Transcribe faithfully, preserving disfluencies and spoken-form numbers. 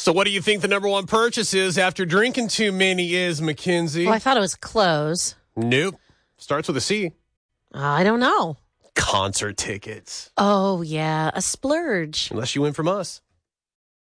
So what do you think the number one purchase is after drinking too many is, Mackenzie? Well, I thought it was clothes. Nope. Starts with a C. I don't know. Concert tickets. Oh, yeah. A splurge. Unless you win from us.